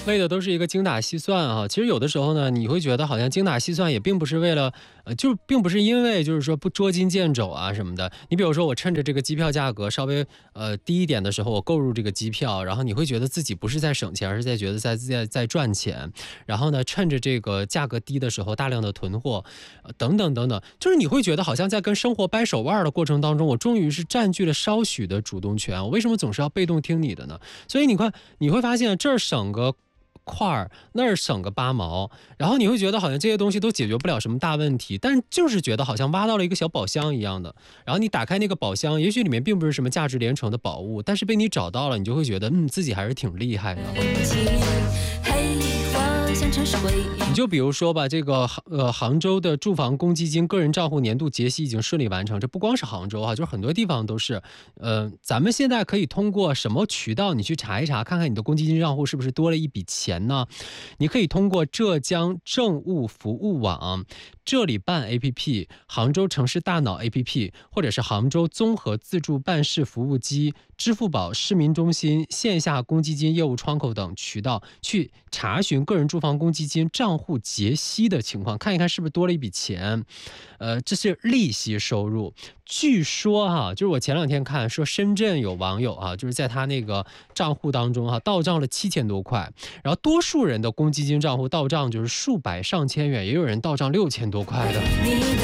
为的都是一个精打细算啊。其实有的时候呢，你会觉得好像精打细算也并不是为了，就并不是因为就是说不捉襟见肘啊什么的。你比如说，我趁着这个机票价格稍微低一点的时候，我购入这个机票，然后你会觉得自己不是在省钱，而是在觉得在赚钱。然后呢，趁着这个价格低的时候，大量的囤货，等等等等，就是你会觉得好像在跟生活掰手腕的过程当中，我终于是占据了稍许的主动权。我为什么总是要被动听你的呢？所以你看，你会发现这儿省个块儿，那儿省个8毛，然后你会觉得好像这些东西都解决不了什么大问题，但就是觉得好像挖到了一个小宝箱一样的。然后你打开那个宝箱，也许里面并不是什么价值连城的宝物，但是被你找到了，你就会觉得自己还是挺厉害的。你就比如说吧，这个杭州的住房公积金个人账户年度结息已经顺利完成，这不光是杭州就是很多地方都是。咱们现在可以通过什么渠道你去查一查，看看你的公积金账户是不是多了一笔钱呢？你可以通过浙江政务服务网、这里办 APP、杭州城市大脑 APP， 或者是杭州综合自助办事服务机、支付宝市民中心线下公积金业务窗口等渠道去查询个人住房公积金账户结息的情况，看一看是不是多了一笔钱。这是利息收入。据说就是我前两天看说深圳有网友就是在他那个账户当中到账了7000多块，然后多数人的公积金账户到账就是数百上千元，也有人到账6000多块的。